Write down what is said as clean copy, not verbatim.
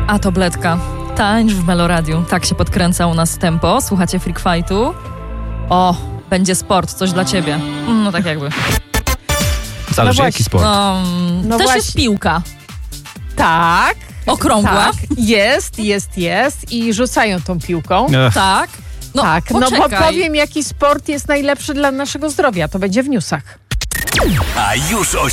A to Bledka. Tańcz w Meloradiu. Tak się podkręca u nas tempo. Słuchacie Freak Fightu. O, będzie sport, coś dla ciebie. No tak jakby. Zależy jaki sport. Też właśnie. jest piłka. Tak. Okrągła. Tak, jest. I rzucają tą piłką. Tak. No, Tak, no bo poczekaj. powiem, jaki sport jest najlepszy dla naszego zdrowia. To będzie w newsach. A już o